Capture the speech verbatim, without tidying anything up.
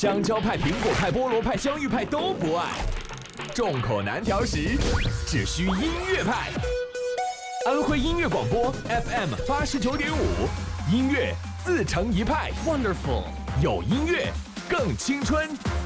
香蕉派、苹果派、菠萝派、香芋派都不爱，众口难调时，只需音乐派。安徽音乐广播 F M 八十九点五，音乐自成一派 ，Wonderful， 有音乐更青春。